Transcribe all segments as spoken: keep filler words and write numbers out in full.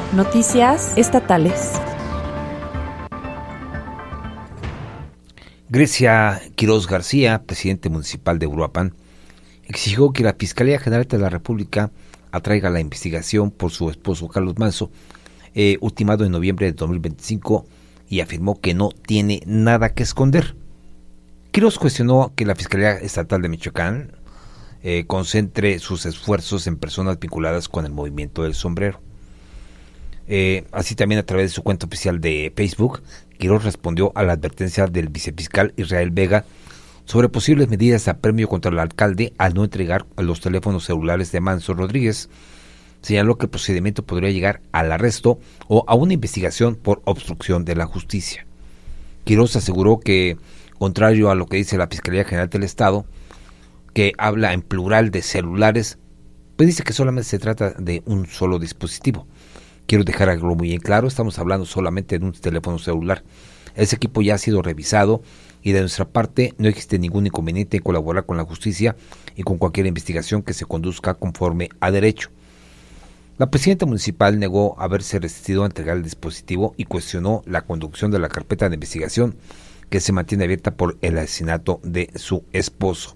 Noticias estatales. Grecia Quiroz García, presidente municipal de Uruapan, exigió que la Fiscalía General de la República atraiga la investigación por su esposo Carlos Manso, eh, ultimado en noviembre de dos mil veinticinco, y afirmó que no tiene nada que esconder. Quiroz cuestionó que la Fiscalía Estatal de Michoacán eh, concentre sus esfuerzos en personas vinculadas con el movimiento del sombrero. Eh, así también a través de su cuenta oficial de Facebook, Quiroz respondió a la advertencia del vicefiscal Israel Vega sobre posibles medidas de apremio contra el alcalde al no entregar los teléfonos celulares de Manso Rodríguez. Señaló que el procedimiento podría llegar al arresto o a una investigación por obstrucción de la justicia. Quiroz aseguró que, contrario a lo que dice la Fiscalía General del Estado, que habla en plural de celulares, pues dice que solamente se trata de un solo dispositivo. Quiero dejar algo muy en claro, estamos hablando solamente de un teléfono celular. Ese equipo ya ha sido revisado y de nuestra parte no existe ningún inconveniente en colaborar con la justicia y con cualquier investigación que se conduzca conforme a derecho. La presidenta municipal negó haberse resistido a entregar el dispositivo y cuestionó la conducción de la carpeta de investigación que se mantiene abierta por el asesinato de su esposo.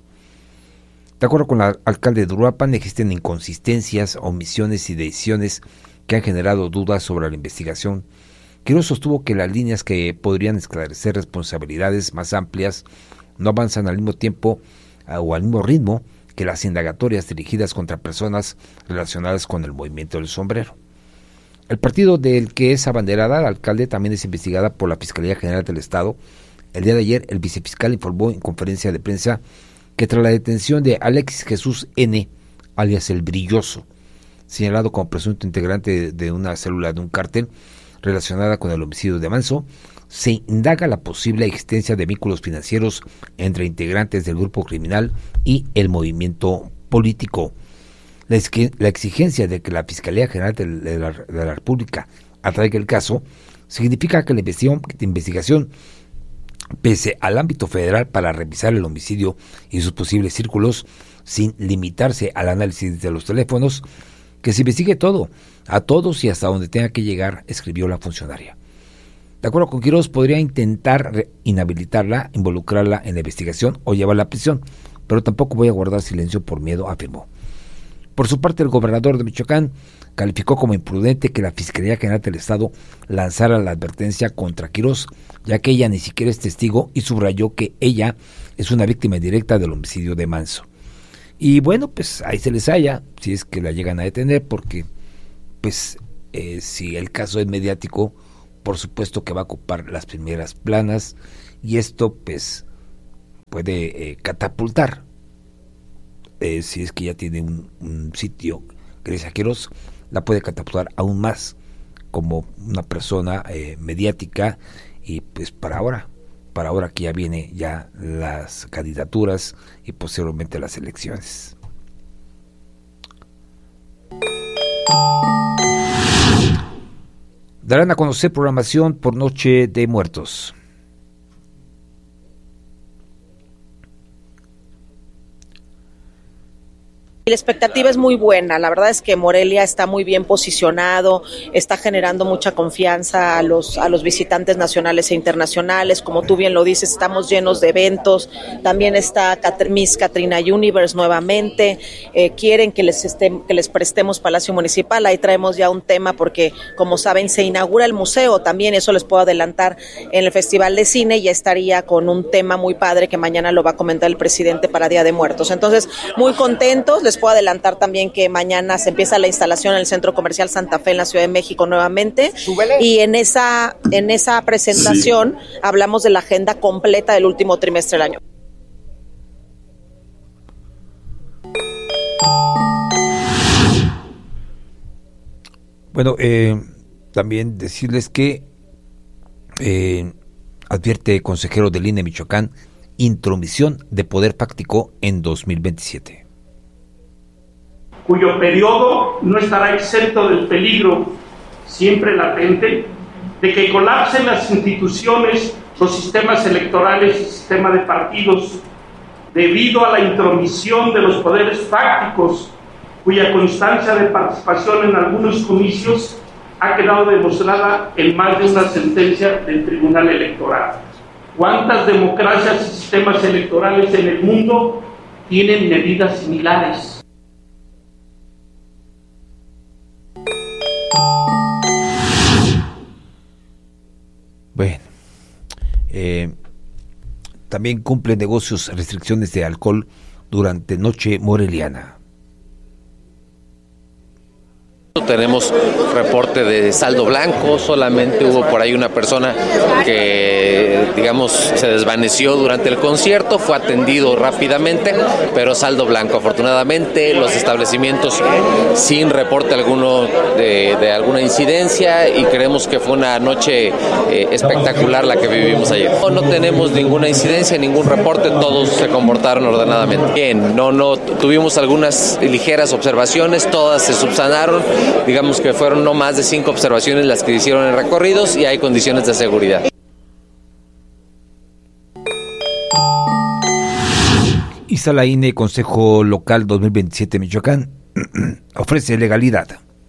De acuerdo con el alcalde de Uruapan, existen inconsistencias, omisiones y decisiones que han generado dudas sobre la investigación. Quiroz sostuvo que las líneas que podrían esclarecer responsabilidades más amplias no avanzan al mismo tiempo o al mismo ritmo que las indagatorias dirigidas contra personas relacionadas con el movimiento del sombrero. El partido del que es abanderada el alcalde también es investigada por la Fiscalía General del Estado. El día de ayer, el vicefiscal informó en conferencia de prensa que tras la detención de Alexis Jesús N., alias El Brilloso, señalado como presunto integrante de una célula de un cártel relacionada con el homicidio de Manso, se indaga la posible existencia de vínculos financieros entre integrantes del grupo criminal y el movimiento político. La, la exigencia de que la Fiscalía General de la, de la República atraiga el caso significa que la investigación, pese al ámbito federal para revisar el homicidio y sus posibles círculos, sin limitarse al análisis de los teléfonos, que se investigue todo, a todos y hasta donde tenga que llegar, escribió la funcionaria. De acuerdo con Quiroz, podría intentar inhabilitarla, involucrarla en la investigación o llevarla a prisión, pero tampoco voy a guardar silencio por miedo, afirmó. Por su parte, el gobernador de Michoacán calificó como imprudente que la Fiscalía General del Estado lanzara la advertencia contra Quiroz, ya que ella ni siquiera es testigo, y subrayó que ella es una víctima directa del homicidio de Manso. Y bueno, pues ahí se les halla, si es que la llegan a detener, porque pues eh, si el caso es mediático, por supuesto que va a ocupar las primeras planas, y esto pues puede eh, catapultar, eh, si es que ya tiene un, un sitio, Grecia Quiroz, la puede catapultar aún más como una persona eh, mediática, y pues para ahora, para ahora que ya viene ya las candidaturas y posteriormente las elecciones. Darán a conocer programación por Noche de Muertos. La expectativa es muy buena, la verdad es que Morelia está muy bien posicionado, está generando mucha confianza a los a los visitantes nacionales e internacionales, como tú bien lo dices, estamos llenos de eventos, también está Miss Catrina Universe nuevamente, eh, quieren que les esté, que les prestemos Palacio Municipal, ahí traemos ya un tema porque como saben se inaugura el museo también, eso les puedo adelantar, en el Festival de Cine ya estaría con un tema muy padre que mañana lo va a comentar el presidente para Día de Muertos, entonces muy contentos, les puedo adelantar también que mañana se empieza la instalación en el Centro Comercial Santa Fe en la Ciudad de México nuevamente. Súbele. Y en esa en esa presentación sí hablamos de la agenda completa del último trimestre del año. Bueno, eh, también decirles que eh, advierte consejero del I N E Michoacán, intromisión de poder fáctico en dos mil veintisiete. Cuyo periodo no estará exento del peligro siempre latente de que colapsen las instituciones, los sistemas electorales y sistema de partidos debido a la intromisión de los poderes fácticos, cuya constancia de participación en algunos comicios ha quedado demostrada en más de una sentencia del Tribunal Electoral. ¿Cuántas democracias y sistemas electorales en el mundo tienen medidas similares? Bueno, eh, también cumple negocios restricciones de alcohol durante noche moreliana. Tenemos reporte de saldo blanco, solamente hubo por ahí una persona que, digamos, se desvaneció durante el concierto, fue atendido rápidamente, pero saldo blanco. Afortunadamente, los establecimientos sin reporte alguno de, de alguna incidencia, y creemos que fue una noche eh, espectacular la que vivimos ayer. No, no tenemos ninguna incidencia, ningún reporte, todos se comportaron ordenadamente. Bien, no, no, tuvimos algunas ligeras observaciones, todas se subsanaron. Digamos que fueron no más de cinco observaciones las que hicieron en recorridos y hay condiciones de seguridad. Instala la I N E Consejo Local dos mil veintisiete Michoacán, ofrece legalidad.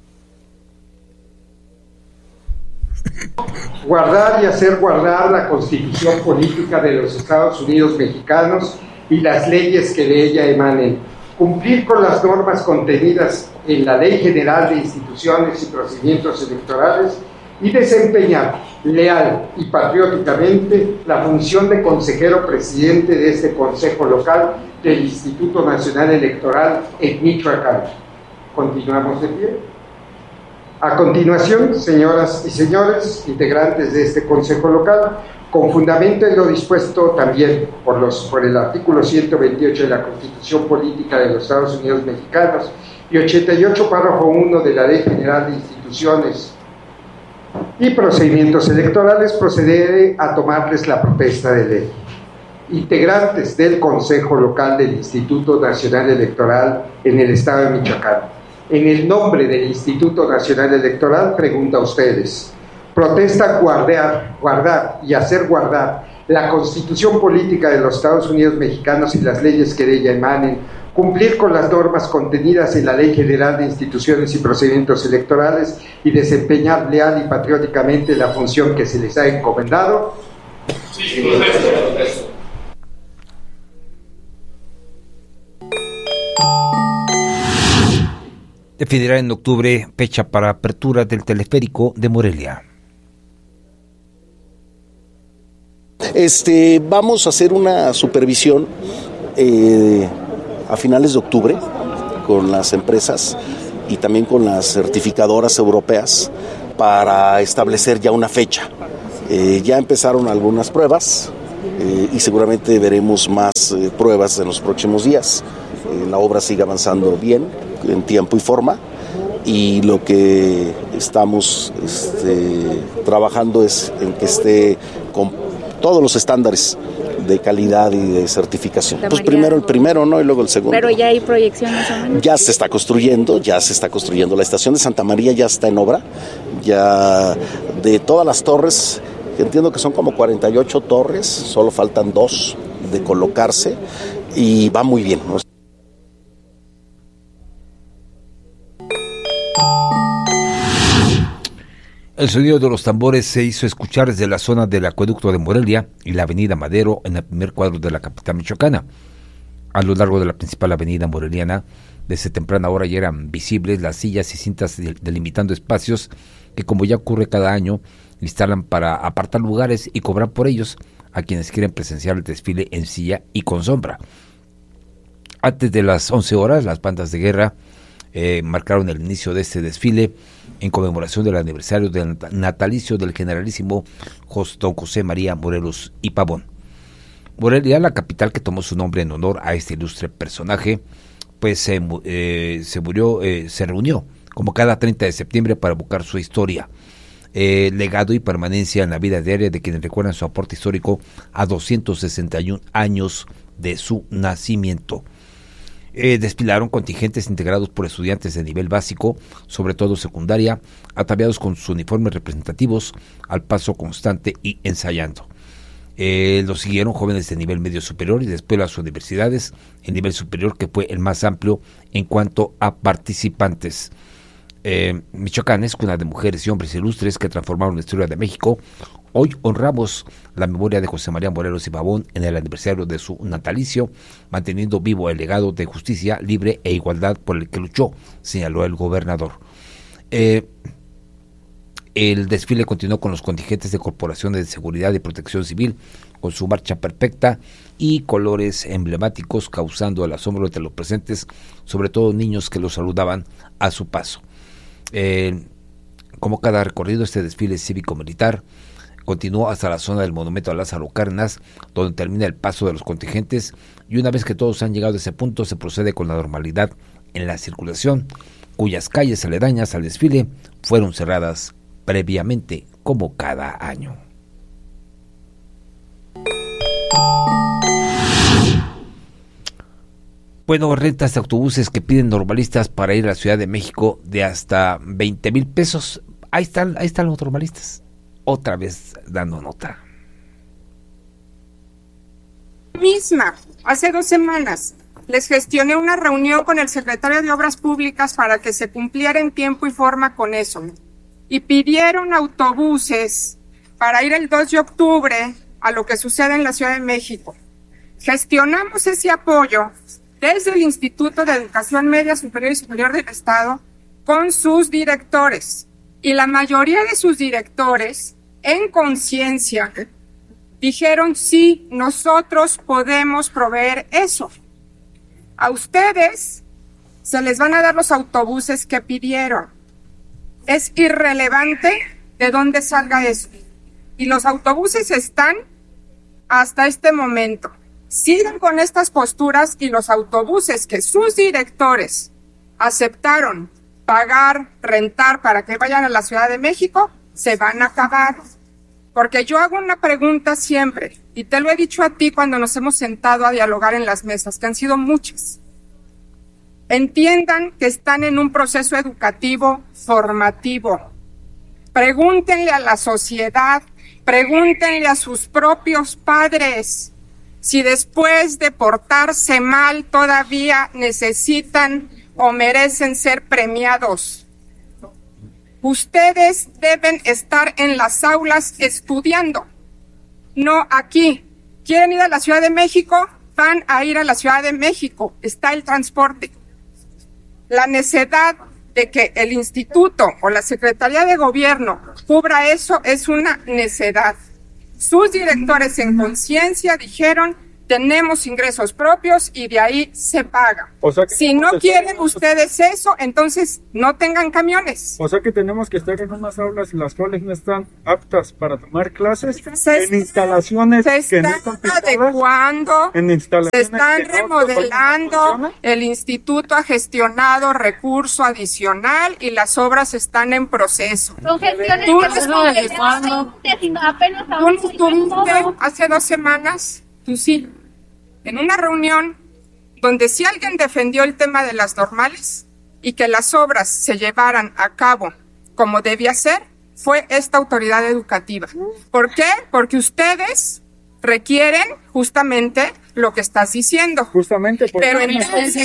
Guardar y hacer guardar la Constitución Política de los Estados Unidos Mexicanos y las leyes que de ella emanen. Cumplir con las normas contenidas en la Ley General de Instituciones y Procedimientos Electorales y desempeñar leal y patrióticamente la función de consejero presidente de este Consejo Local del Instituto Nacional Electoral en Michoacán. Continuamos de pie. A continuación, señoras y señores, integrantes de este Consejo Local, con fundamento en lo dispuesto también por, los, por el artículo ciento veintiocho de la Constitución Política de los Estados Unidos Mexicanos y ochenta y ocho, párrafo uno de la Ley General de Instituciones y Procedimientos Electorales, procederé a tomarles la protesta de ley. Integrantes del Consejo Local del Instituto Nacional Electoral en el Estado de Michoacán, en el nombre del Instituto Nacional Electoral, pregunta a ustedes: protesta guardar, guardar y hacer guardar la Constitución Política de los Estados Unidos Mexicanos y las leyes que de ella emanen, cumplir con las normas contenidas en la Ley General de Instituciones y Procedimientos Electorales y desempeñar leal y patrióticamente la función que se les ha encomendado. Sí, protesto. Definirá en octubre fecha para apertura del teleférico de Morelia. Este, vamos a hacer una supervisión eh, a finales de octubre con las empresas y también con las certificadoras europeas para establecer ya una fecha. Eh, ya empezaron algunas pruebas eh, y seguramente veremos más eh, pruebas en los próximos días. Eh, la obra sigue avanzando bien, en tiempo y forma, y lo que estamos este, trabajando es en que esté con todos los estándares de calidad y de certificación. Pues primero el primero, ¿no? Y luego el segundo. Pero ya hay proyecciones o menos. Ya se está construyendo, ya se está construyendo. La estación de Santa María ya está en obra. Ya de todas las torres, entiendo que son como cuarenta y ocho torres, solo faltan dos de colocarse y va muy bien, ¿no? El sonido de los tambores se hizo escuchar desde la zona del acueducto de Morelia y la avenida Madero en el primer cuadro de la capital michoacana. A lo largo de la principal avenida moreliana, desde temprana hora ya eran visibles las sillas y cintas delimitando espacios que, como ya ocurre cada año, instalan para apartar lugares y cobrar por ellos a quienes quieren presenciar el desfile en silla y con sombra. Antes de las once horas, las bandas de guerra eh, marcaron el inicio de este desfile en conmemoración del aniversario del natalicio del generalísimo don José María Morelos y Pavón. Morelia, la capital que tomó su nombre en honor a este ilustre personaje, pues se, eh, se murió, eh, se reunió como cada treinta de septiembre para evocar su historia, eh, legado y permanencia en la vida diaria de quienes recuerdan su aporte histórico a doscientos sesenta y un años de su nacimiento. Eh, desfilaron contingentes integrados por estudiantes de nivel básico, sobre todo secundaria, ataviados con sus uniformes representativos, al paso constante y ensayando. Eh, los siguieron jóvenes de nivel medio superior y después las universidades, el nivel superior que fue el más amplio en cuanto a participantes. Eh, Michoacán es cuna de mujeres y hombres ilustres que transformaron la historia de México. Hoy honramos la memoria de José María Morelos y Pavón en el aniversario de su natalicio, manteniendo vivo el legado de justicia, libre e igualdad por el que luchó, señaló el gobernador. Eh, el desfile continuó con los contingentes de corporaciones de seguridad y protección civil, con su marcha perfecta y colores emblemáticos, causando el asombro entre los presentes, sobre todo niños que los saludaban a su paso. Eh, como cada recorrido, este desfile cívico-militar continuó hasta la zona del monumento a Lázaro Cárdenas, donde termina el paso de los contingentes, y una vez que todos han llegado a ese punto, se procede con la normalidad en la circulación, cuyas calles aledañas al desfile fueron cerradas previamente, como cada año. Bueno, rentas de autobuses que piden normalistas para ir a la Ciudad de México de hasta veinte mil pesos. Ahí están, ahí están los normalistas. Otra vez dando nota. Misma, hace dos semanas, les gestioné una reunión con el secretario de Obras Públicas para que se cumpliera en tiempo y forma con eso. Y pidieron autobuses para ir el dos de octubre a lo que sucede en la Ciudad de México. Gestionamos ese apoyo desde el Instituto de Educación Media Superior y Superior del Estado con sus directores. Y la mayoría de sus directores, en conciencia, dijeron, sí, nosotros podemos proveer eso. A ustedes se les van a dar los autobuses que pidieron. Es irrelevante de dónde salga eso. Y los autobuses están hasta este momento. Sigan con estas posturas y los autobuses que sus directores aceptaron pagar, rentar para que vayan a la Ciudad de México, se van a acabar. Porque yo hago una pregunta siempre, y te lo he dicho a ti cuando nos hemos sentado a dialogar en las mesas, que han sido muchas. Entiendan que están en un proceso educativo formativo. Pregúntenle a la sociedad, pregúntenle a sus propios padres si después de portarse mal todavía necesitan o merecen ser premiados. Ustedes deben estar en las aulas estudiando, no aquí. ¿Quieren ir a la Ciudad de México? Van a ir a la Ciudad de México. Está el transporte. La necedad de que el instituto o la Secretaría de Gobierno cubra eso es una necedad. Sus directores en conciencia dijeron, tenemos ingresos propios y de ahí se paga. O sea que si no quieren ustedes eso, entonces no tengan camiones. O sea que tenemos que estar en unas aulas las cuales no están aptas para tomar clases, se en instalaciones se que no están están adecuando, en instalaciones se están que remodelando, no el instituto ha gestionado recurso adicional y las obras están en proceso. Son gestiones ¿Tú que no no estuviste apenas ¿Tú no estuviste hace dos semanas? Tú sí. En una reunión donde si alguien defendió el tema de las normales y que las obras se llevaran a cabo como debía ser, fue esta autoridad educativa. ¿Por qué? Porque ustedes requieren justamente lo que estás diciendo. Justamente por Pero entonces,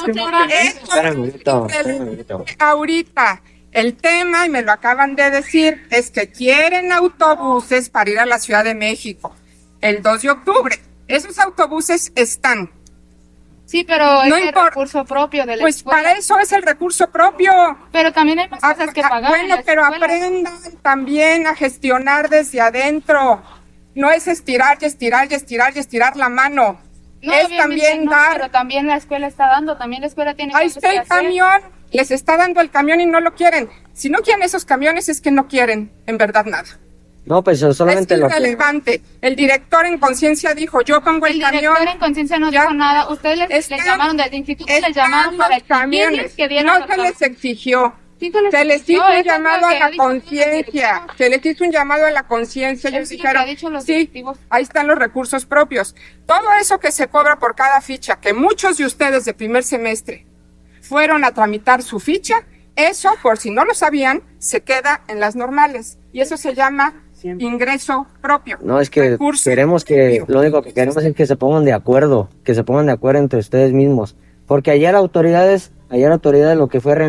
ahorita el tema, y me lo acaban de decir, es que quieren autobuses para ir a la Ciudad de México el dos de octubre. Esos autobuses están. Sí, pero no es el recurso propio de la Pues escuela. para eso es el recurso propio. Pero también hay más cosas que pagar. Bueno, pero aprendan también a gestionar desde adentro. No es estirar y estirar y estirar y estirar la mano. No, es también no, dar. Pero también la escuela está dando, también la escuela tiene Ahí cosas está que el hacer. camión. Les está dando el camión y no lo quieren. Si no quieren esos camiones es que no quieren, en verdad, nada. No, pues solamente es lo irrelevante. El director en conciencia dijo, yo pongo el, el camión. El director en conciencia no dijo nada. Ustedes les, les llamaron del instituto, les llamaron para camiones. Que dieran no se les exigió. Sí, se les, se les hizo no, un llamado a la conciencia. Se les hizo un llamado a la conciencia. Ellos dijeron, sí, ahí están los recursos propios. Todo eso que se cobra por cada ficha, que muchos de ustedes de primer semestre fueron a tramitar su ficha, eso, por si no lo sabían, se queda en las normales. Y eso se llama ingreso propio. No, es que queremos que, propio. Lo único que queremos es que se pongan de acuerdo, que se pongan de acuerdo entre ustedes mismos. Porque ayer autoridades, ayer autoridades, lo que fue René,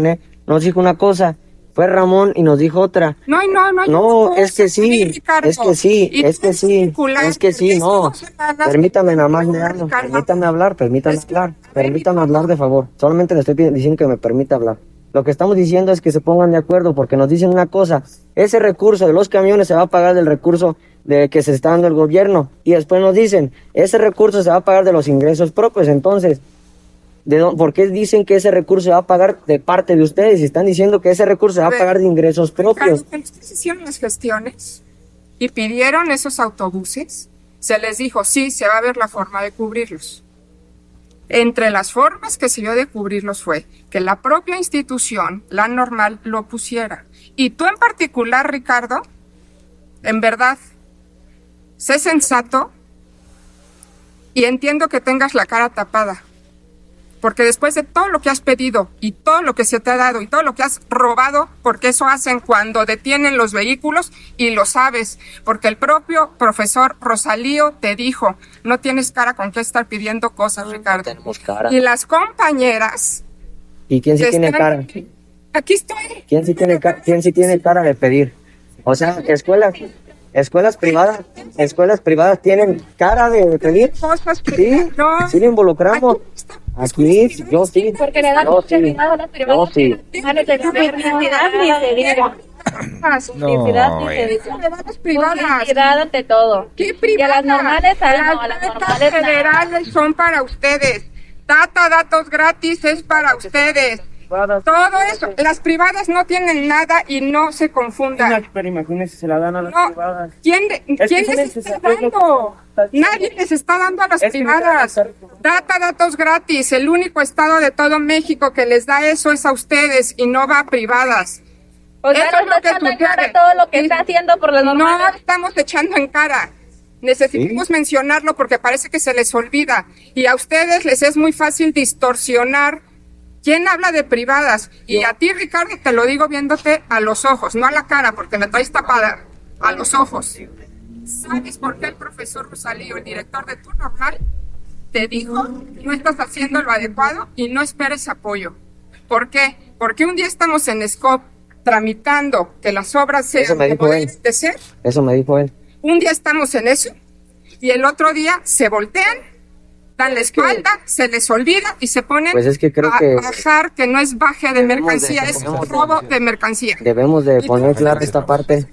nos dijo una cosa, fue Ramón y nos dijo otra. No, no, no. No, es que sí, es que sí, es que sí, es que sí, no. Permítame nada más, Leandro, permítame hablar, permítame hablar, permítame hablar de favor. Solamente le estoy diciendo que me permita hablar. Lo que estamos diciendo es que se pongan de acuerdo porque nos dicen una cosa, ese recurso de los camiones se va a pagar del recurso de que se está dando el gobierno y después nos dicen, ese recurso se va a pagar de los ingresos propios, entonces, ¿de dónde, ¿por qué dicen que ese recurso se va a pagar de parte de ustedes y están diciendo que ese recurso se va a pagar de ingresos propios? Cuando ustedes hicieron las gestiones y pidieron esos autobuses, se les dijo, sí, se va a ver la forma de cubrirlos. Entre las formas que se dio de cubrirlos fue que la propia institución, la normal, lo pusiera. Y tú en particular, Ricardo, en verdad, sé sensato y entiendo que tengas la cara tapada. Porque después de todo lo que has pedido y todo lo que se te ha dado y todo lo que has robado, porque eso hacen cuando detienen los vehículos y lo sabes, porque el propio profesor Rosalío te dijo, no tienes cara con qué estar pidiendo cosas, Ricardo. Tenemos cara. Y las compañeras... ¿Y quién sí tiene cara? Aquí estoy. ¿Quién sí tiene, ca- ¿Quién sí tiene cara de pedir? O sea, escuelas... Escuelas privadas, escuelas privadas tienen cara de pedir. Sí, sí lo involucramos. Aquí, yo sí. Porque le dan Yo mucho sí. cuidado a las privadas. Yo sí. Publicidad ni se diga. Publicidad ni se diga. Publicidad ante todo. ¿Qué Y a privadas? las normales, a Las no, a las becas normales nada. federales son para ustedes. Data, datos gratis es para ustedes. Todo eso, las privadas no tienen nada y no se confundan. Pero imagínense, se la dan a las No, privadas. ¿quién, de- Es que ¿quién son les está necesarios. dando? Nadie les está dando a las Es que no privadas. es necesario. Data, datos gratis. El único estado de todo México que les da eso es a ustedes y no va a privadas. O sea, Eso no es lo está que echando en sucede. cara todo lo que está haciendo por las No normales. estamos echando en cara. Necesitamos mencionarlo porque parece que se les olvida. Y a ustedes les es muy fácil distorsionar. ¿Quién habla de privadas? Y a ti, Ricardo, te lo digo viéndote a los ojos, no a la cara, porque me traes tapada. A los ojos. ¿Sabes por qué el profesor Rosalío, el director de tu normal, te dijo, no estás haciendo lo adecuado y no esperes apoyo? ¿Por qué? Porque un día estamos en S C O P tramitando que las obras Eso sean me como dijo él. deben de ser. Eso me dijo él. Un día estamos en eso y el otro día se voltean, dan la espalda, se les olvida y se ponen Pues es que creo a que bajar, que no es baje de debemos de- mercancía, es debemos de- robo de mercancía. debemos de poner clara esta parte.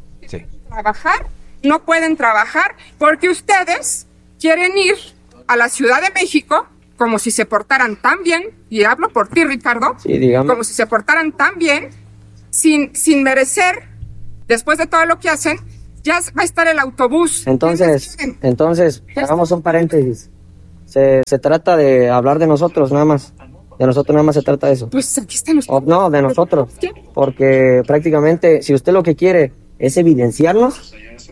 Trabajar, no pueden trabajar porque ustedes quieren ir a la Ciudad de México como si se portaran tan bien, y hablo por ti, Ricardo, Sí, digamos. como si se portaran tan bien, sin, sin merecer, después de todo lo que hacen, ya va a estar el autobús. Entonces, entonces, hagamos un paréntesis. Se, se trata de hablar de nosotros nada más. De nosotros nada más se trata de eso. Pues aquí están O, no, de nosotros. Porque prácticamente, si usted lo que quiere es evidenciarnos,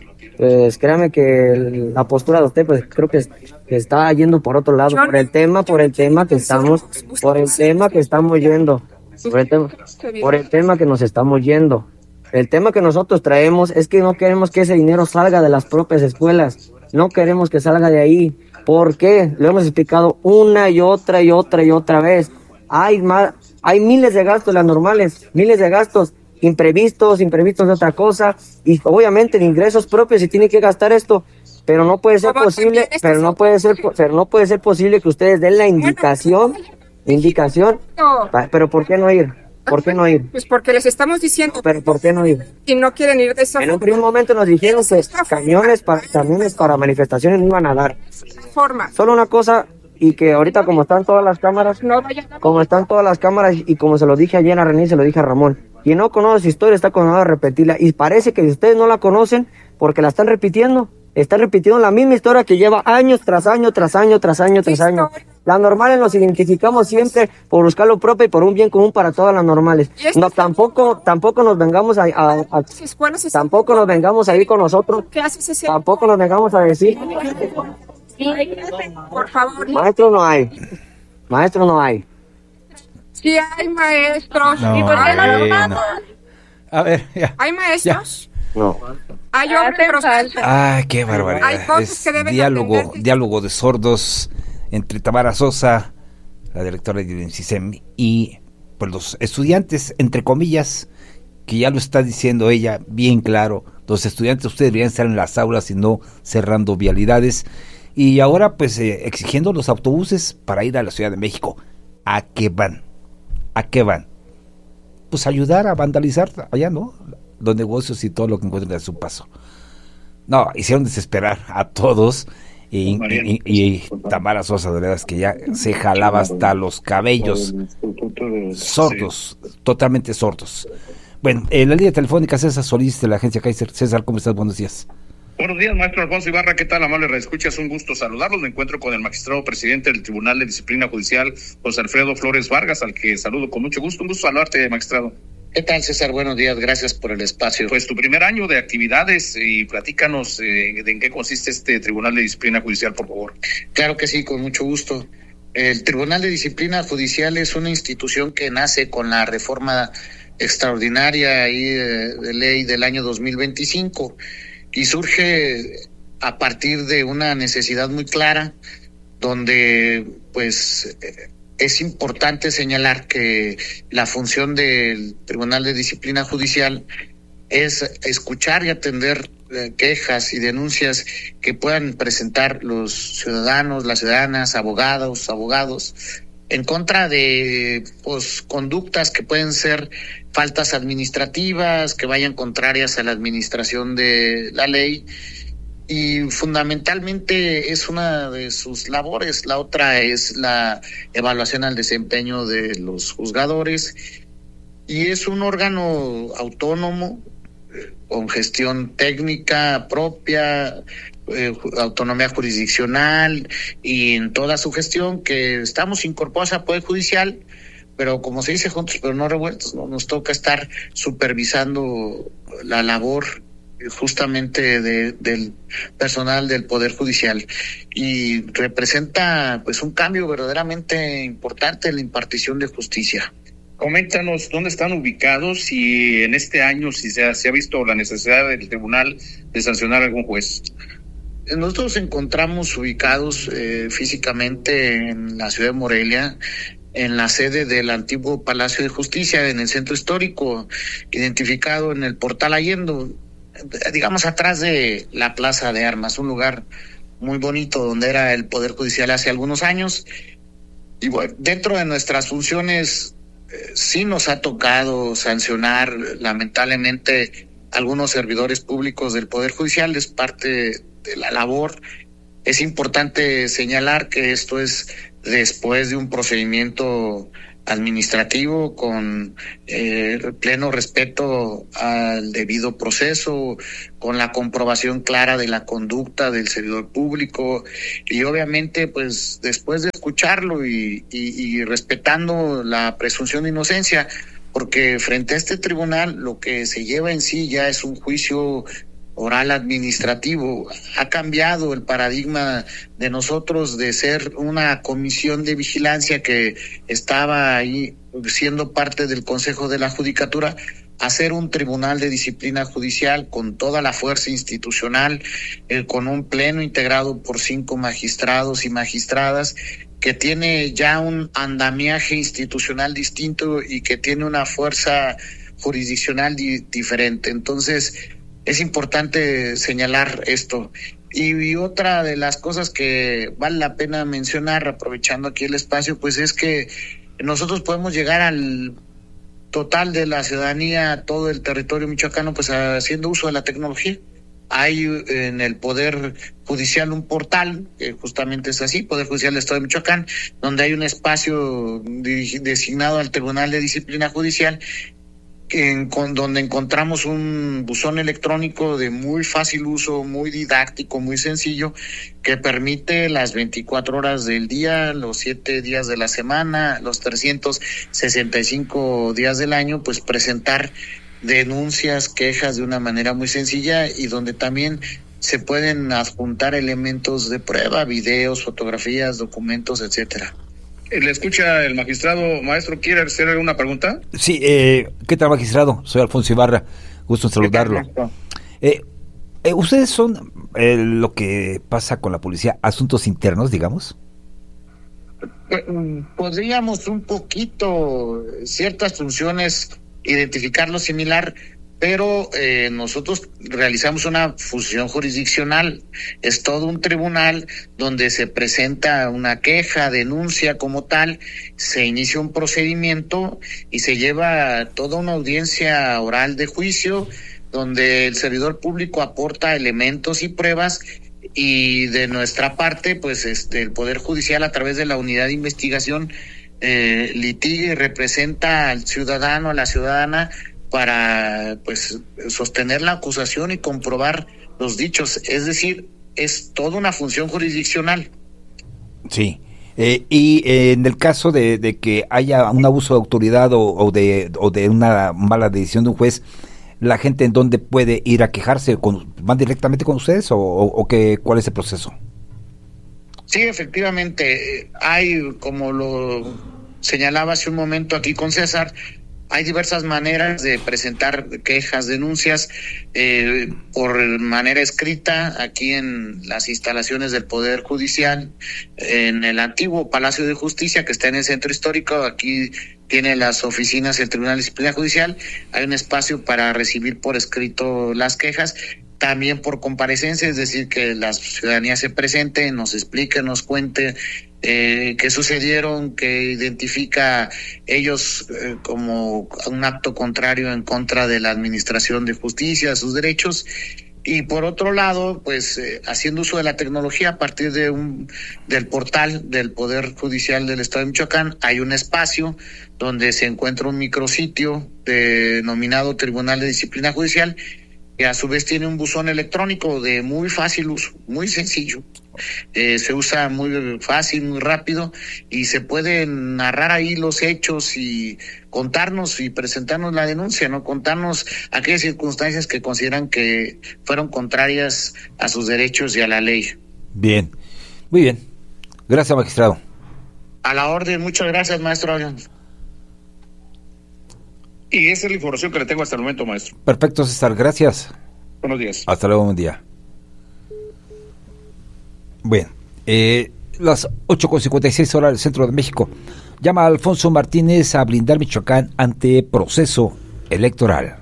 pues créame que el- la postura de usted, pues creo que, es- que está yendo por otro lado, por el tema, por el tema que estamos, por el tema que estamos yendo, por el tema, por el tema que nos estamos yendo. El tema que nosotros traemos es que no queremos que ese dinero salga de las propias escuelas, no queremos que salga de ahí. ¿Por qué? Lo hemos explicado una y otra y otra y otra vez. Hay más, hay miles de gastos, las normales, miles de gastos imprevistos, imprevistos de otra cosa, y obviamente de ingresos propios se tiene que gastar esto, pero no puede ser posible, pero no puede ser, pero no puede ser posible que ustedes den la indicación, indicación, pa- pero ¿por qué no ir? ¿Por qué no ir? Pues porque les estamos diciendo Pero ¿por qué no ir? y no quieren ir de esa En un primer momento nos dijeron que camiones para, camiones para manifestaciones no iban a dar. forma. Solo una cosa, y que ahorita como están todas las cámaras, No vayan a... como están todas las cámaras, y como se lo dije ayer a René, se lo dije a Ramón, quien no conoce su historia está condenado a repetirla, y parece que ustedes no la conocen porque la están repitiendo, están repitiendo la misma historia que lleva años tras año, tras año, tras año, tras año. Las normales nos identificamos siempre por buscar lo propio y por un bien común para todas las normales. No, tampoco, tampoco nos vengamos a, a- a- tampoco nos vengamos a ir con nosotros, ¿Qué haces ese? tampoco nos vengamos a decir, Por favor. maestro no hay, maestro no hay. Sí hay maestros. No, ¿Y por qué no los bueno. mandan? A ver, ya. Hay maestros. No. Hay hombres groseros. Ay, qué barbaridad. Hay cosas Es que deben diálogo, atenderse. diálogo de sordos entre Tamara Sosa, la directora de INSISEM, y pues los estudiantes, entre comillas, que ya lo está diciendo ella bien claro, los estudiantes ustedes deberían estar en las aulas y no cerrando vialidades, y ahora pues eh, exigiendo los autobuses para ir a la Ciudad de México. ¿A qué van? ¿A qué van? Pues ayudar a vandalizar allá, ¿no? Los negocios y todo lo que encuentren a su paso. No, hicieron desesperar a todos. Y, y, y, y Tamara Sosa de Ledas, que ya se jalaba hasta los cabellos, sordos, totalmente sordos. Bueno, en la línea telefónica César Solís de la agencia Kaiser. César, ¿cómo estás? Buenos días. Buenos días, maestro Alfonso Ibarra, ¿qué tal? Amable reescuchas, un gusto saludarlos. Me encuentro con el magistrado presidente del Tribunal de Disciplina Judicial, José Alfredo Flores Vargas, al que saludo con mucho gusto. Un gusto saludarte, magistrado. ¿Qué tal, César? Buenos días, gracias por el espacio. Pues tu primer año de actividades, y platícanos eh, de en qué consiste este Tribunal de Disciplina Judicial, por favor. Claro que sí, con mucho gusto. El Tribunal de Disciplina Judicial es una institución que nace con la reforma extraordinaria ahí de, de ley del año dos mil veinticinco y surge a partir de una necesidad muy clara, donde pues es importante señalar que la función del Tribunal de Disciplina Judicial es escuchar y atender eh, quejas y denuncias que puedan presentar los ciudadanos, las ciudadanas, abogados, abogados, en contra de pues conductas que pueden ser faltas administrativas, que vayan contrarias a la administración de la ley, y fundamentalmente es una de sus labores. La otra es la evaluación al desempeño de los juzgadores, y es un órgano autónomo con gestión técnica propia, eh, autonomía jurisdiccional y en toda su gestión, que estamos incorporados al Poder Judicial, pero como se dice, juntos pero no revueltos, ¿no? Nos toca estar supervisando la labor justamente de, del personal del Poder Judicial, y representa pues un cambio verdaderamente importante en la impartición de justicia. Coméntanos dónde están ubicados y en este año si se ha, se ha visto la necesidad del tribunal de sancionar a algún juez. Nosotros nos encontramos ubicados eh, físicamente en la ciudad de Morelia, en la sede del antiguo Palacio de Justicia, en el centro histórico, identificado en el Portal Allendo, digamos atrás de la Plaza de Armas, un lugar muy bonito donde era el Poder Judicial hace algunos años. Y bueno, dentro de nuestras funciones eh, sí nos ha tocado sancionar lamentablemente algunos servidores públicos del Poder Judicial, es parte de la labor. Es importante señalar que esto es después de un procedimiento administrativo con eh, pleno respeto al debido proceso, con la comprobación clara de la conducta del servidor público, y obviamente pues después de escucharlo y, y, y respetando la presunción de inocencia, porque frente a este tribunal lo que se lleva en sí ya es un juicio oral administrativo. Ha cambiado el paradigma de nosotros de ser una comisión de vigilancia que estaba ahí siendo parte del Consejo de la Judicatura a ser un tribunal de disciplina judicial con toda la fuerza institucional, eh, con un pleno integrado por cinco magistrados y magistradas, que tiene ya un andamiaje institucional distinto y que tiene una fuerza jurisdiccional di- diferente. Entonces, es importante señalar esto. Y, y otra de las cosas que vale la pena mencionar, aprovechando aquí el espacio, pues es que nosotros podemos llegar al total de la ciudadanía, todo el territorio michoacano, pues haciendo uso de la tecnología. Hay en el Poder Judicial un portal, que justamente es así, Poder Judicial del Estado de Michoacán, donde hay un espacio dirigi- designado al Tribunal de Disciplina Judicial, En, con, donde encontramos un buzón electrónico de muy fácil uso, muy didáctico, muy sencillo, que permite las veinticuatro horas del día, los siete días de la semana, los trescientos sesenta y cinco días del año, pues presentar denuncias, quejas de una manera muy sencilla, y donde también se pueden adjuntar elementos de prueba, videos, fotografías, documentos, etcétera. ¿Le escucha el magistrado? Maestro, ¿quiere hacer alguna pregunta? Sí, eh, ¿qué tal, magistrado? Soy Alfonso Ibarra, gusto en saludarlo. Eh, eh, ¿Ustedes son eh, lo que pasa con la policía, asuntos internos, digamos? Podríamos un poquito, ciertas funciones, identificarlo similar, pero eh, nosotros realizamos una fusión jurisdiccional. Es todo un tribunal donde se presenta una queja, denuncia como tal, se inicia un procedimiento y se lleva toda una audiencia oral de juicio donde el servidor público aporta elementos y pruebas, y de nuestra parte, pues este el Poder Judicial, a través de la unidad de investigación, eh, litiga y representa al ciudadano, a la ciudadana, para pues sostener la acusación y comprobar los dichos. Es decir, es toda una función jurisdiccional. Sí. Eh, y eh, en el caso de, de que haya un abuso de autoridad o, o de o de una mala decisión de un juez, ¿la gente en dónde puede ir a quejarse? Con, ¿Van directamente con ustedes o, o, o qué, cuál es el proceso? Sí, efectivamente. Hay, como lo señalaba hace un momento aquí con César, hay diversas maneras de presentar quejas, denuncias, eh, por manera escrita, aquí en las instalaciones del Poder Judicial, en el antiguo Palacio de Justicia, que está en el Centro Histórico. Aquí tiene las oficinas del Tribunal de Disciplina Judicial. Hay un espacio para recibir por escrito las quejas. También por comparecencia, es decir, que la ciudadanía se presente, nos explique, nos cuente eh, qué sucedieron, que identifica ellos eh, como un acto contrario en contra de la administración de justicia, sus derechos. Y por otro lado, pues eh, haciendo uso de la tecnología a partir de un del portal del Poder Judicial del Estado de Michoacán, hay un espacio donde se encuentra un micrositio denominado Tribunal de Disciplina Judicial, que a su vez tiene un buzón electrónico de muy fácil uso, muy sencillo. Eh, se usa muy fácil, muy rápido, y se pueden narrar ahí los hechos y contarnos y presentarnos la denuncia, ¿no? Contarnos aquellas circunstancias que consideran que fueron contrarias a sus derechos y a la ley. Bien, muy bien. Gracias, magistrado. A la orden, muchas gracias, maestro. Y esa es la información que le tengo hasta el momento, maestro. Perfecto, César, gracias. Buenos días. Hasta luego, buen día. Bueno, eh, las ocho con cincuenta y seis horas del Centro de México. Llama a Alfonso Martínez a blindar Michoacán ante proceso electoral.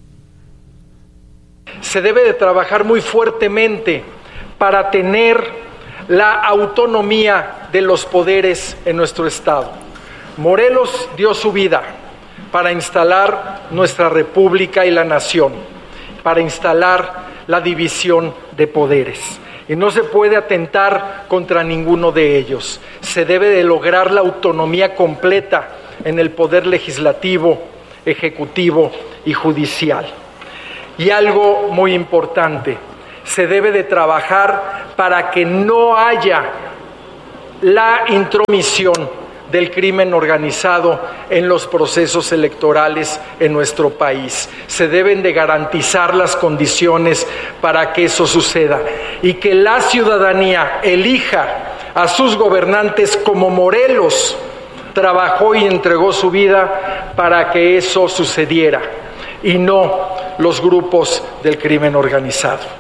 Se debe de trabajar muy fuertemente para tener la autonomía de los poderes en nuestro estado. Morelos dio su vida para instalar nuestra república y la nación, para instalar la división de poderes. Y no se puede atentar contra ninguno de ellos. Se debe de lograr la autonomía completa en el poder legislativo, ejecutivo y judicial. Y algo muy importante, se debe de trabajar para que no haya la intromisión del crimen organizado en los procesos electorales en nuestro país. Se deben de garantizar las condiciones para que eso suceda y que la ciudadanía elija a sus gobernantes como Morelos trabajó y entregó su vida para que eso sucediera, y no los grupos del crimen organizado.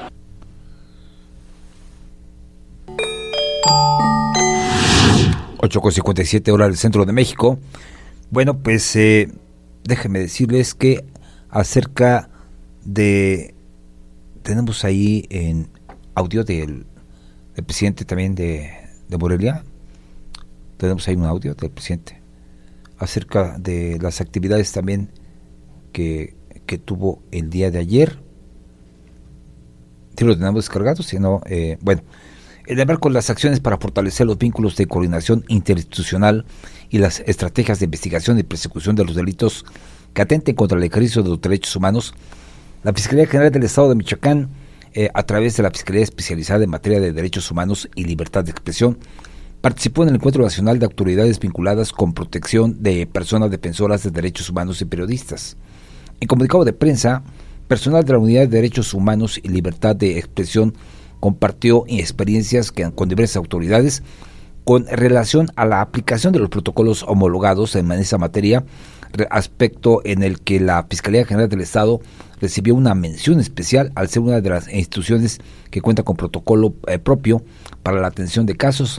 ocho con cincuenta y siete horas del Centro de México. Bueno, pues eh, déjenme decirles que acerca de... Tenemos ahí en audio del, del presidente también de, de Morelia. Tenemos ahí un audio del presidente acerca de las actividades también que, que tuvo el día de ayer. Si lo tenemos descargado, si no, eh, bueno... En el marco de las acciones para fortalecer los vínculos de coordinación interinstitucional y las estrategias de investigación y persecución de los delitos que atenten contra el ejercicio de los derechos humanos, la Fiscalía General del Estado de Michoacán, eh, a través de la Fiscalía Especializada en Materia de Derechos Humanos y Libertad de Expresión, participó en el Encuentro Nacional de Autoridades vinculadas con protección de personas defensoras de derechos humanos y periodistas. En comunicado de prensa, personal de la Unidad de Derechos Humanos y Libertad de Expresión compartió experiencias que, con diversas autoridades con relación a la aplicación de los protocolos homologados en esa materia, aspecto en el que la Fiscalía General del Estado recibió una mención especial al ser una de las instituciones que cuenta con protocolo eh, propio para la atención de casos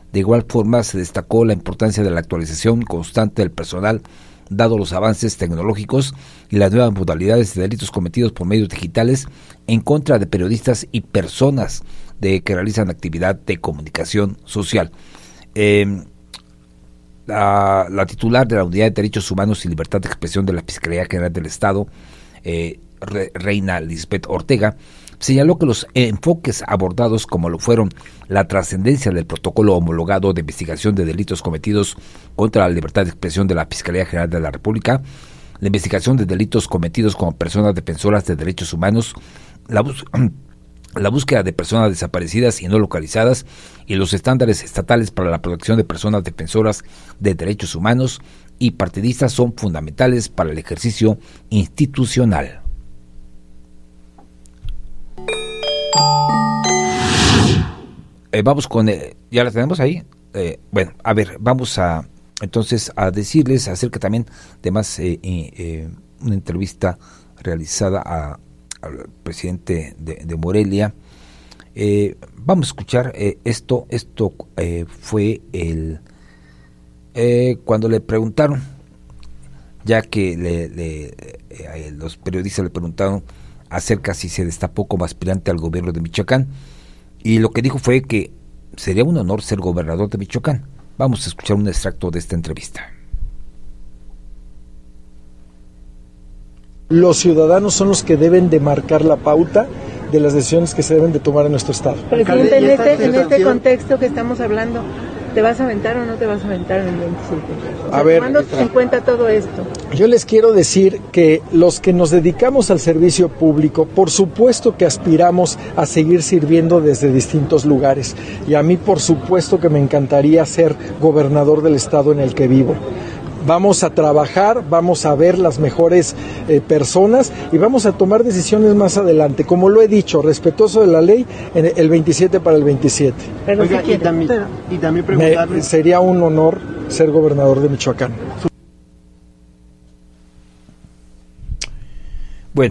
De igual forma, se destacó la importancia de la actualización constante del personal, dado los avances tecnológicos y las nuevas modalidades de delitos cometidos por medios digitales en contra de periodistas y personas de que realizan actividad de comunicación social. Eh, la, la titular de la Unidad de Derechos Humanos y Libertad de Expresión de la Fiscalía General del Estado, eh, Re, Reina Lisbeth Ortega, señaló que los enfoques abordados, como lo fueron la trascendencia del protocolo homologado de investigación de delitos cometidos contra la libertad de expresión de la Fiscalía General de la República, la investigación de delitos cometidos como personas defensoras de derechos humanos, la, bus la búsqueda de personas desaparecidas y no localizadas y los estándares estatales para la protección de personas defensoras de derechos humanos y partidistas son fundamentales para el ejercicio institucional. Eh, vamos con, eh, ya la tenemos ahí, eh, bueno, a ver, vamos a entonces a decirles acerca también de más eh, eh, una entrevista realizada a, al presidente de, de Morelia. Eh, vamos a escuchar eh, esto, esto eh, fue el eh, cuando le preguntaron, ya que le, le, eh, los periodistas le preguntaron acerca si se destapó como aspirante al gobierno de Michoacán, y lo que dijo fue que sería un honor ser gobernador de Michoacán. Vamos a escuchar un extracto de esta entrevista. Los ciudadanos son los que deben de marcar la pauta de las decisiones que se deben de tomar en nuestro estado. Presidente, en este, en este contexto que estamos hablando, ¿te vas a aventar o no te vas a aventar en el veintisiete? O sea, a ver, tomando en cuenta todo esto. Yo les quiero decir que los que nos dedicamos al servicio público, por supuesto que aspiramos a seguir sirviendo desde distintos lugares. Y a mí, por supuesto que me encantaría ser gobernador del estado en el que vivo. Vamos a trabajar, vamos a ver las mejores eh, personas y vamos a tomar decisiones más adelante. Como lo he dicho, respetuoso de la ley, en el veintisiete para el veintisiete. Pero Oiga, si y, también, pero, y también preguntarle... Me, sería un honor ser gobernador de Michoacán. Bueno.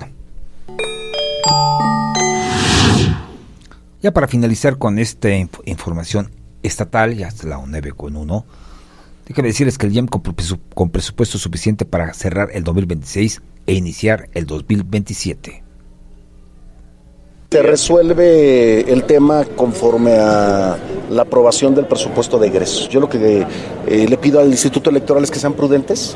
Ya para finalizar con esta inf información estatal, ya hasta la nueve con uno, déjame decirles que el I E M con, con presupuesto suficiente para cerrar el dos mil veintiséis e iniciar el dos mil veintisiete. Se resuelve el tema conforme a la aprobación del presupuesto de egresos. Yo lo que eh, le pido al Instituto Electoral es que sean prudentes,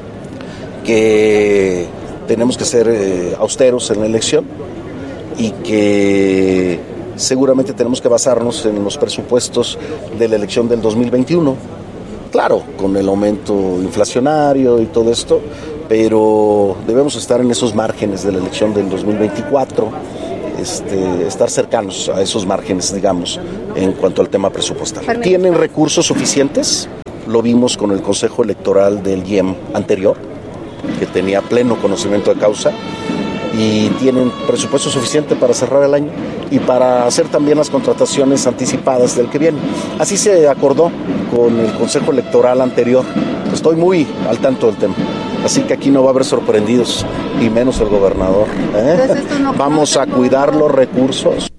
que tenemos que ser eh, austeros en la elección y que seguramente tenemos que basarnos en los presupuestos de la elección del dos mil veintiuno. Claro, con el aumento inflacionario y todo esto, pero debemos estar en esos márgenes de la elección del dos mil veinticuatro, este, estar cercanos a esos márgenes, digamos, en cuanto al tema presupuestal. ¿Tienen recursos suficientes? Lo vimos con el Consejo Electoral del I E M anterior, que tenía pleno conocimiento de causa, y tienen presupuesto suficiente para cerrar el año y para hacer también las contrataciones anticipadas del que viene. Así se acordó con el Consejo Electoral anterior. Estoy muy al tanto del tema. Así que aquí no va a haber sorprendidos, y menos el gobernador. ¿eh? No Vamos a cuidar los recursos.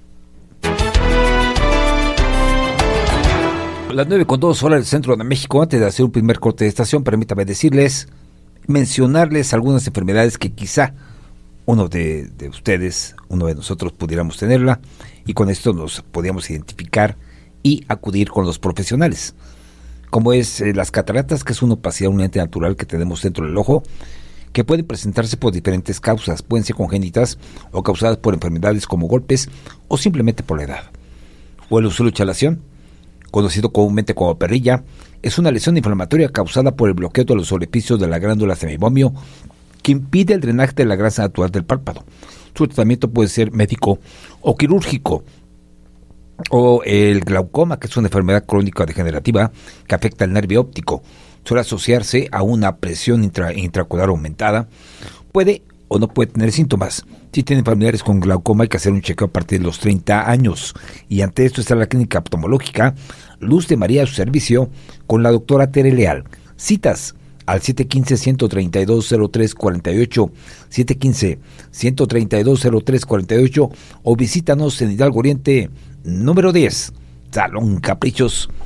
Las nueve con dos horas del centro de México. Antes de hacer un primer corte de estación, permítame decirles, mencionarles algunas enfermedades que quizá uno de, de ustedes, uno de nosotros pudiéramos tenerla, y con esto nos podíamos identificar y acudir con los profesionales, como es eh, las cataratas, que es una opacidad, un ente natural que tenemos dentro del ojo, que pueden presentarse por diferentes causas, pueden ser congénitas o causadas por enfermedades como golpes o simplemente por la edad. O el usuario de chalación, conocido comúnmente como perrilla, es una lesión inflamatoria causada por el bloqueo de los orificios de la glándula semibomio, que impide el drenaje de la grasa natural del párpado. Su tratamiento puede ser médico o quirúrgico. O el glaucoma, que es una enfermedad crónica degenerativa que afecta el nervio óptico. Suele asociarse a una presión intra, intraocular aumentada. Puede o no puede tener síntomas. Si tienen familiares con glaucoma, hay que hacer un chequeo a partir de los treinta años. Y ante esto está la clínica oftalmológica Luz de María a su servicio con la doctora Tere Leal. Citas al siete uno cinco, uno tres dos, cero tres cuatro ocho, siete uno cinco, uno tres dos, cero tres cuatro ocho, o visítanos en Hidalgo Oriente número diez, Salón Caprichos,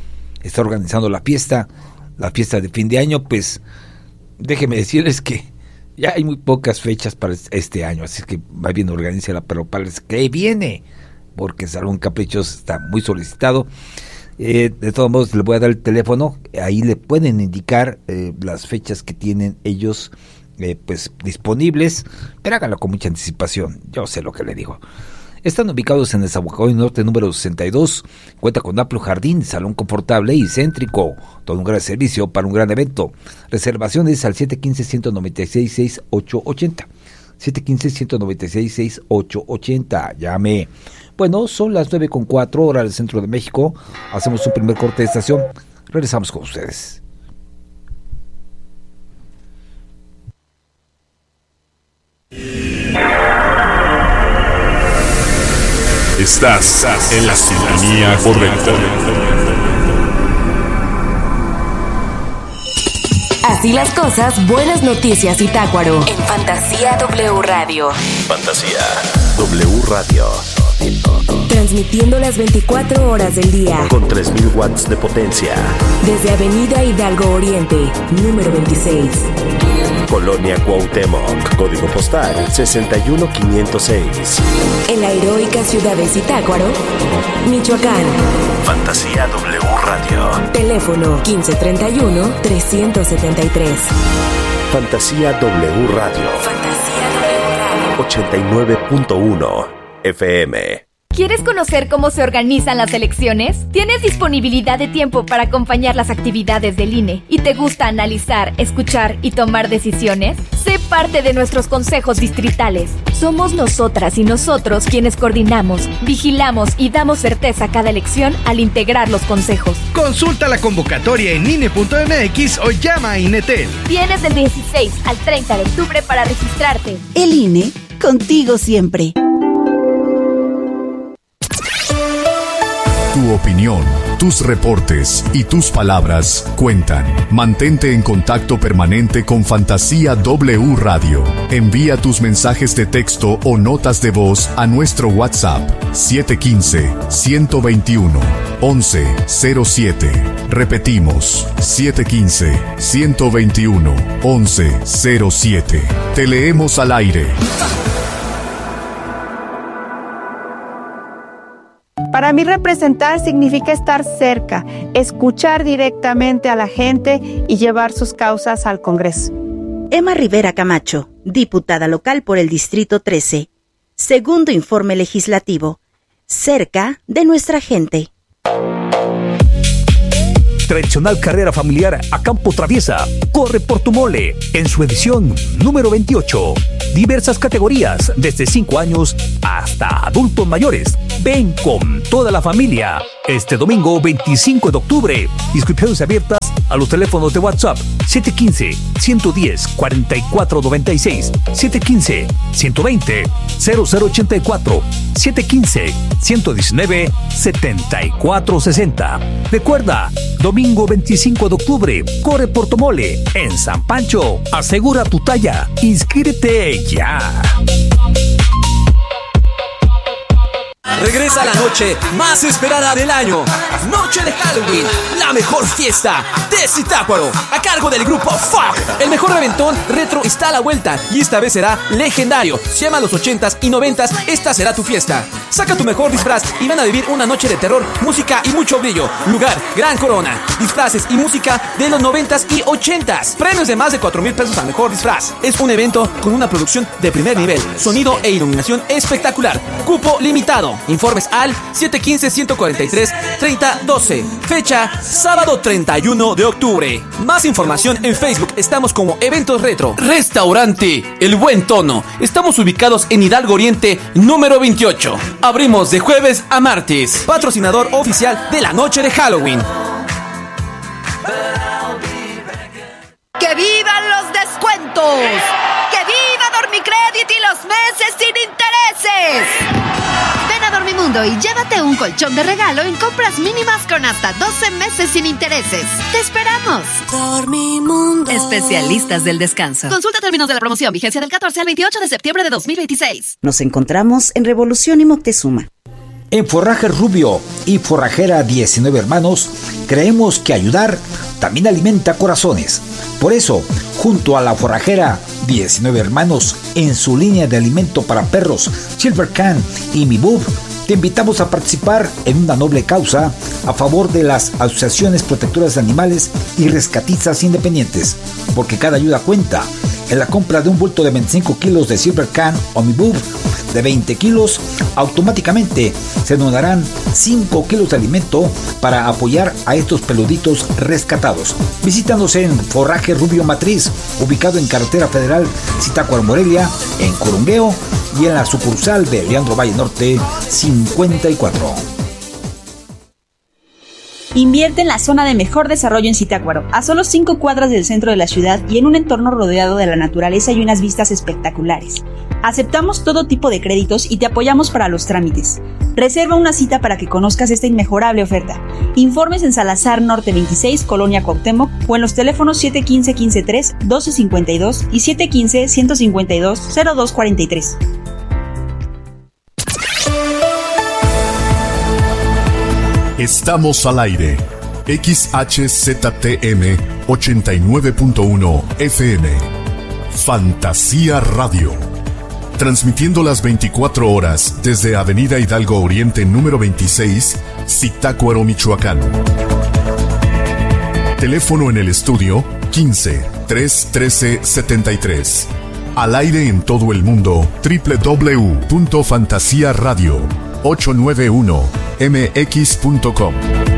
está organizando la fiesta, la fiesta de fin de año. Pues déjenme decirles que ya hay muy pocas fechas para este año, así que va bien, organízala, pero para el que viene, porque Salón Caprichos está muy solicitado. Eh, de todos modos, les voy a dar el teléfono, ahí le pueden indicar eh, las fechas que tienen ellos eh, pues disponibles, pero háganlo con mucha anticipación, yo sé lo que le digo. Están ubicados en el Zabucoy Norte número sesenta y dos, cuenta con amplio jardín, salón confortable y céntrico, todo un gran servicio para un gran evento. Reservaciones al siete uno cinco, uno nueve seis, seis ocho ocho cero, siete uno cinco, uno nueve seis, seis ocho ocho cero, llame. Bueno, son las nueve con cuatro horas del centro de México, hacemos un primer corte de estación, regresamos con ustedes. Estás en la sintonía correcta. Así las cosas, buenas noticias y Tácuaro. En Fantasía W Radio. Fantasía W Radio. Transmitiendo las veinticuatro horas del día. Con tres mil watts de potencia. Desde Avenida Hidalgo Oriente, número veintiséis. Colonia Cuauhtémoc, código postal sesenta y uno quinientos seis. En la heroica ciudad de Zitácuaro, Michoacán. Fantasía W Radio. Teléfono quince treinta y uno, trescientos setenta y tres. Fantasía W Radio. Fantasía W Radio. ochenta y nueve punto uno F M. ¿Quieres conocer cómo se organizan las elecciones? ¿Tienes disponibilidad de tiempo para acompañar las actividades del I N E y te gusta analizar, escuchar y tomar decisiones? Sé parte de nuestros consejos distritales. Somos nosotras y nosotros quienes coordinamos, vigilamos y damos certeza a cada elección al integrar los consejos. Consulta la convocatoria en I N E punto M X o llama a INETEL. Tienes del dieciséis al treinta de octubre para registrarte. El I N E, contigo siempre. Tu opinión, tus reportes y tus palabras cuentan. Mantente en contacto permanente con Fantasía W Radio. Envía tus mensajes de texto o notas de voz a nuestro WhatsApp siete uno cinco, uno dos uno, once cero siete. Repetimos, siete uno cinco, uno dos uno, once cero siete. Te leemos al aire. Para mí representar significa estar cerca, escuchar directamente a la gente y llevar sus causas al Congreso. Emma Rivera Camacho, diputada local por el Distrito trece. Segundo informe legislativo. Cerca de nuestra gente. Tradicional carrera familiar a campo traviesa. Corre por tu mole en su edición número veintiocho. Diversas categorías desde cinco años hasta adultos mayores. Ven con toda la familia este domingo veinticinco de octubre. Inscripciones abiertas a los teléfonos de WhatsApp siete uno cinco, uno uno cero, cuatro cuatro nueve seis, siete uno cero, uno dos cero, cero cero ocho cuatro, siete uno cero, uno uno nueve, siete cuatro seis cero. Recuerda, domingo veinticinco de octubre, corre por tu mole en San Pancho. Asegura tu talla. Inscríbete ya. Regresa la noche más esperada del año. Noche de Halloween, la mejor fiesta de Zitácuaro, a cargo del grupo Fuck. El mejor reventón retro está a la vuelta y esta vez será legendario. Si amas los ochentas y noventas, esta será tu fiesta. Saca tu mejor disfraz y van a vivir una noche de terror, música y mucho brillo. Lugar, Gran Corona. Disfraces y música de los noventas y ochentas. Premios de más de cuatro mil pesos al mejor disfraz. Es un evento con una producción de primer nivel, sonido e iluminación espectacular. Cupo limitado. Informes al siete uno cinco, uno cuatro tres, tres cero uno dos. Fecha, sábado treinta y uno de octubre. Más información en Facebook. Estamos como Eventos Retro. Restaurante El Buen Tono. Estamos ubicados en Hidalgo Oriente, número veintiocho. Abrimos de jueves a martes. Patrocinador oficial de la noche de Halloween. ¡Que vivan los descuentos! ¡Que viva Dormicrédito y los meses sin intereses! Ven a Dormimundo y llévate un colchón de regalo en compras mínimas con hasta doce meses sin intereses. ¡Te esperamos! Dormimundo. Especialistas del descanso. Consulta términos de la promoción. Vigencia del catorce al veintiocho de septiembre de dos mil veintiséis. Nos encontramos en Revolución y Moctezuma. En Forraje Rubio y Forrajera diecinueve Hermanos, creemos que ayudar también alimenta corazones. Por eso, junto a la Forrajera diecinueve Hermanos, en su línea de alimento para perros, Silver Can y Mi Bub, te invitamos a participar en una noble causa a favor de las asociaciones protectoras de animales y rescatistas independientes, porque cada ayuda cuenta. En la compra de un bulto de veinticinco kilos de Silver Can o Mi Bub de veinte kilos, automáticamente se donarán cinco kilos de alimento para apoyar a estos peluditos rescatados. Visítanos en Forraje Rubio Matriz, ubicado en Carretera Federal Zitácuaro Morelia, en Corungueo, y en la sucursal de Leandro Valle Norte cincuenta y cuatro. Invierte en la zona de mejor desarrollo en Zitácuaro, a solo cinco cuadras del centro de la ciudad y en un entorno rodeado de la naturaleza y unas vistas espectaculares. Aceptamos todo tipo de créditos y te apoyamos para los trámites. Reserva una cita para que conozcas esta inmejorable oferta. Informes en Salazar Norte veintiséis, Colonia Cuauhtémoc, o en los teléfonos siete uno cinco, uno tres, uno dos cinco dos y siete uno cinco, uno cinco dos, cero dos cuatro tres. Estamos al aire. X H Z T M ochenta y nueve punto uno F M. Fantasía Radio. Transmitiendo las veinticuatro horas desde Avenida Hidalgo Oriente número veintiséis, Zitácuaro, Michoacán. Teléfono en el estudio quince, trescientos trece, setenta y tres. Al aire en todo el mundo, doble u doble u doble u punto fantasía radio ochocientos noventa y uno m x punto com.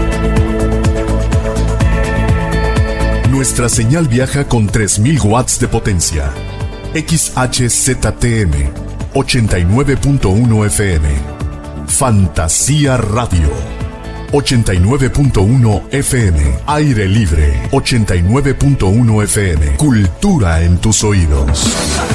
Nuestra señal viaja con tres mil watts de potencia. X H Z T M ochenta y nueve punto uno F M. Fantasía Radio ochenta y nueve punto uno F M. Aire libre ochenta y nueve punto uno F M. Cultura en tus oídos.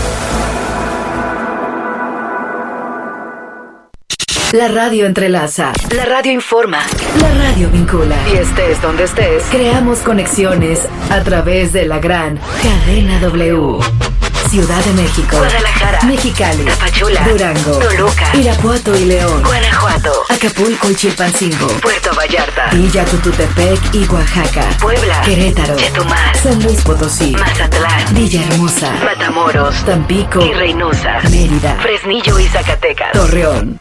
La radio entrelaza, la radio informa, la radio vincula. Y estés donde estés, creamos conexiones a través de la gran cadena W. Ciudad de México, Guadalajara, Mexicali, Tapachula, Durango, Toluca, Irapuato y León, Guanajuato, Acapulco y Chilpancingo, Puerto Vallarta, Villa Tututepec y Oaxaca, Puebla, Querétaro, Chetumal, San Luis Potosí, Mazatlán, Villahermosa, Matamoros, Tampico y Reynosa, Mérida, Fresnillo y Zacatecas, Torreón,